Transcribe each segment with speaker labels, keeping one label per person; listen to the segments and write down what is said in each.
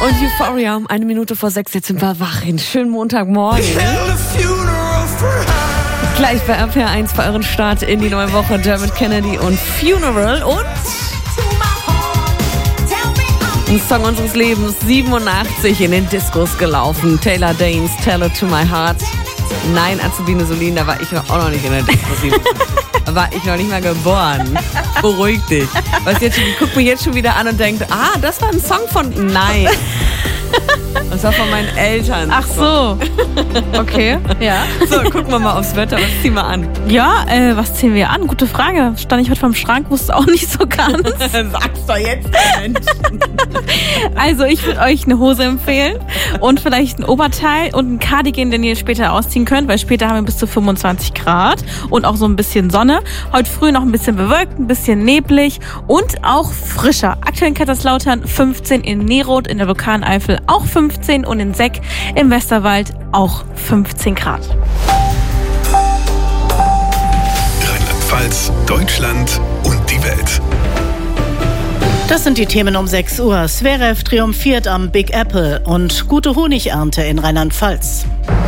Speaker 1: Und Euphoria um 1:01 jetzt sind wir wach. Einen schönen Montagmorgen. Gleich bei RPR1 bei euren Start in die neue Woche. Dermot Kennedy und Funeral und ein Song unseres Lebens, 87 in den Discos gelaufen. Taylor Daynes, Tell It To My Heart. Nein, Azubine Solin, da war ich auch noch nicht in der Disco. Da war ich noch nicht mal geboren. Beruhig dich. Guck mich jetzt schon wieder an und denkt, das war ein Song von... Nein. Das war von meinen Eltern.
Speaker 2: Ach so. Okay, ja.
Speaker 1: So, gucken wir mal aufs Wetter. Was ziehen wir an?
Speaker 2: Ja, was ziehen wir an? Gute Frage. Stand ich heute vorm Schrank, wusste auch nicht so ganz.
Speaker 1: Sag's doch jetzt, Mensch.
Speaker 2: Also, ich würde euch eine Hose empfehlen und vielleicht ein Oberteil und ein Cardigan, den ihr später ausziehen könnt, weil später haben wir bis zu 25 Grad und auch so ein bisschen Sonne. Heute früh noch ein bisschen bewölkt, ein bisschen neblig und auch frischer. Aktuell in Kaiserslautern 15, in Neroth in der Vulkaneifel auch 15 und in Seck im Westerwald auch 15 Grad.
Speaker 3: Rheinland-Pfalz, Deutschland und die Welt.
Speaker 4: Das sind die Themen um 6 Uhr. Zverev triumphiert am Big Apple und gute Honigernte in Rheinland-Pfalz.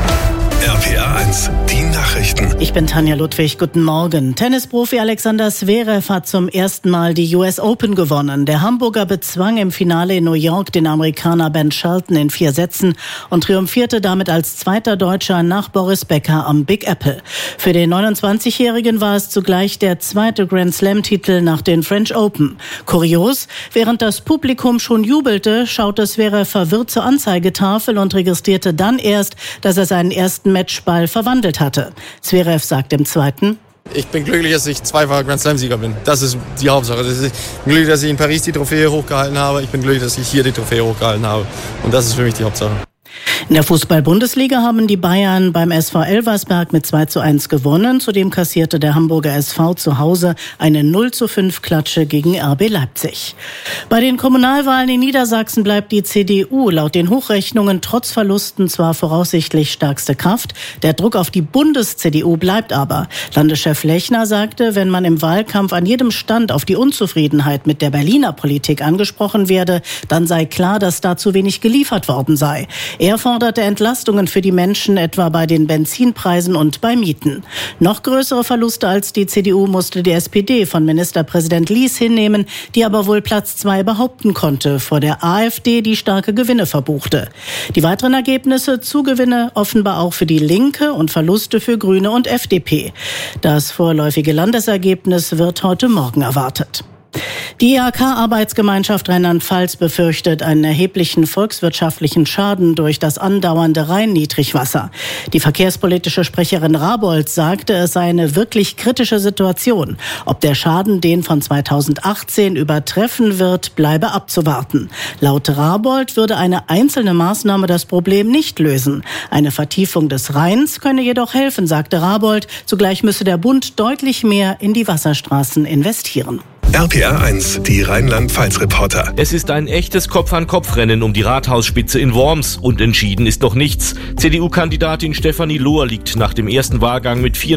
Speaker 3: RPR1, die Nachrichten.
Speaker 4: Ich bin Tanja Ludwig, guten Morgen. Tennisprofi Alexander Zverev hat zum ersten Mal die US Open gewonnen. Der Hamburger bezwang im Finale in New York den Amerikaner Ben Shelton in 4 Sätzen und triumphierte damit als zweiter Deutscher nach Boris Becker am Big Apple. Für den 29-Jährigen war es zugleich der zweite Grand Slam-Titel nach den French Open. Kurios, während das Publikum schon jubelte, schaute Zverev verwirrt zur Anzeigetafel und registrierte dann erst, dass er seinen ersten Matchball verwandelt hatte. Zverev sagt im zweiten:
Speaker 5: Ich bin glücklich, dass ich zweifacher Grand Slam-Sieger bin. Das ist die Hauptsache. Ich bin glücklich, dass ich in Paris die Trophäe hochgehalten habe. Ich bin glücklich, dass ich hier die Trophäe hochgehalten habe. Und das ist für mich die Hauptsache.
Speaker 4: In der Fußball-Bundesliga haben die Bayern beim SV Elversberg mit 2:1 gewonnen. Zudem kassierte der Hamburger SV zu Hause eine 0:5 Klatsche gegen RB Leipzig. Bei den Kommunalwahlen in Niedersachsen bleibt die CDU laut den Hochrechnungen trotz Verlusten zwar voraussichtlich stärkste Kraft. Der Druck auf die Bundes-CDU bleibt aber. Landeschef Lechner sagte, wenn man im Wahlkampf an jedem Stand auf die Unzufriedenheit mit der Berliner Politik angesprochen werde, dann sei klar, dass da zu wenig geliefert worden sei. Er forderte Entlastungen für die Menschen, etwa bei den Benzinpreisen und bei Mieten. Noch größere Verluste als die CDU musste die SPD von Ministerpräsident Lies hinnehmen, die aber wohl Platz 2 behaupten konnte, vor der AfD, die starke Gewinne verbuchte. Die weiteren Ergebnisse: Zugewinne offenbar auch für die Linke und Verluste für Grüne und FDP. Das vorläufige Landesergebnis wird heute Morgen erwartet. Die IHK-Arbeitsgemeinschaft Rheinland-Pfalz befürchtet einen erheblichen volkswirtschaftlichen Schaden durch das andauernde Rhein-Niedrigwasser. Die verkehrspolitische Sprecherin Rabold sagte, es sei eine wirklich kritische Situation. Ob der Schaden den von 2018 übertreffen wird, bleibe abzuwarten. Laut Rabold würde eine einzelne Maßnahme das Problem nicht lösen. Eine Vertiefung des Rheins könne jedoch helfen, sagte Rabold. Zugleich müsse der Bund deutlich mehr in die Wasserstraßen investieren.
Speaker 3: RPR1, die Rheinland-Pfalz-Reporter.
Speaker 6: Es ist ein echtes Kopf-an-Kopf-Rennen um die Rathausspitze in Worms und entschieden ist noch nichts. CDU-Kandidatin Stefanie Lohr liegt nach dem ersten Wahlgang mit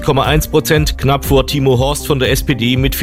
Speaker 6: 44,1%, knapp vor Timo Horst von der SPD mit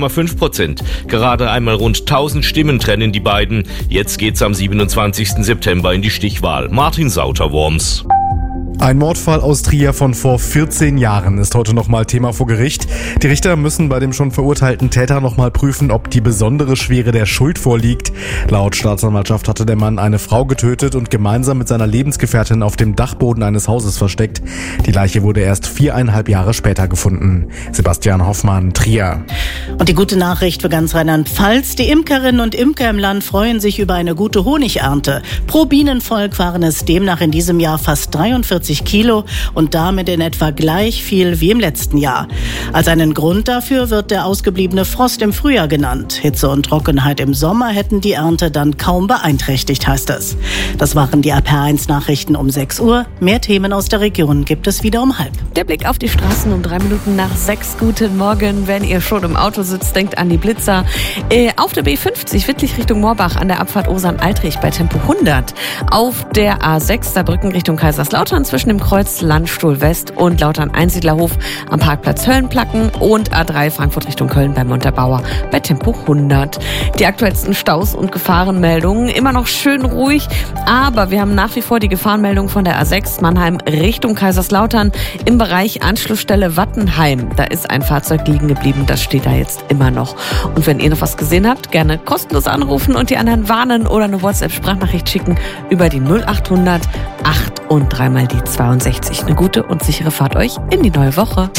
Speaker 6: 40,5%. Gerade einmal rund 1000 Stimmen trennen die beiden. Jetzt geht's am 27. September in die Stichwahl. Martin Sauter, Worms.
Speaker 7: Ein Mordfall aus Trier von vor 14 Jahren ist heute nochmal Thema vor Gericht. Die Richter müssen bei dem schon verurteilten Täter nochmal prüfen, ob die besondere Schwere der Schuld vorliegt. Laut Staatsanwaltschaft hatte der Mann eine Frau getötet und gemeinsam mit seiner Lebensgefährtin auf dem Dachboden eines Hauses versteckt. Die Leiche wurde erst 4,5 Jahre später gefunden. Sebastian Hoffmann, Trier.
Speaker 4: Und die gute Nachricht für ganz Rheinland-Pfalz: Die Imkerinnen und Imker im Land freuen sich über eine gute Honigernte. Pro Bienenvolk waren es demnach in diesem Jahr fast 43 Kilo und damit in etwa gleich viel wie im letzten Jahr. Als einen Grund dafür wird der ausgebliebene Frost im Frühjahr genannt. Hitze und Trockenheit im Sommer hätten die Ernte dann kaum beeinträchtigt, heißt es. Das waren die RPR1 Nachrichten um 6 Uhr. Mehr Themen aus der Region gibt es wieder um 5:30.
Speaker 1: Der Blick auf die Straßen um 6:03. Guten Morgen. Wenn ihr schon im Auto sitzt, denkt an die Blitzer. Auf der B50 Wittlich Richtung Moorbach an der Abfahrt Osern-Altrich bei Tempo 100. Auf der A6 Saarbrücken Richtung Kaiserslautern zwischen zwischen dem Kreuz Landstuhl West und Lautern-Einsiedlerhof am Parkplatz Höllenplacken und A3 Frankfurt Richtung Köln bei Montabaur bei Tempo 100. Die aktuellsten Staus und Gefahrenmeldungen immer noch schön ruhig, aber wir haben nach wie vor die Gefahrenmeldung von der A6 Mannheim Richtung Kaiserslautern im Bereich Anschlussstelle Wattenheim. Da ist ein Fahrzeug liegen geblieben, das steht da jetzt immer noch. Und wenn ihr noch was gesehen habt, gerne kostenlos anrufen und die anderen warnen oder eine WhatsApp-Sprachnachricht schicken über die 0800 8 und 3 mal die 62. Eine gute und sichere Fahrt euch in die neue Woche.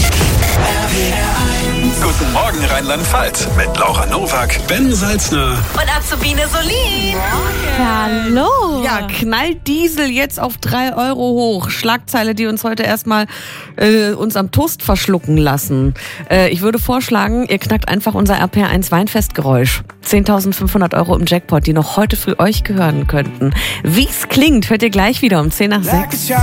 Speaker 3: Guten Morgen Rheinland-Pfalz mit Laura Nowak, Ben Salzner
Speaker 8: und Azubine Solin.
Speaker 2: Hallo.
Speaker 1: Ja, knallt Diesel jetzt auf 3 € hoch. Schlagzeile, die uns heute erstmal uns am Toast verschlucken lassen. Ich würde vorschlagen, ihr knackt einfach unser RPR1 Weinfestgeräusch. 10.500 € im Jackpot, die noch heute für euch gehören könnten. Wie's klingt, hört ihr gleich wieder um 10 nach 6.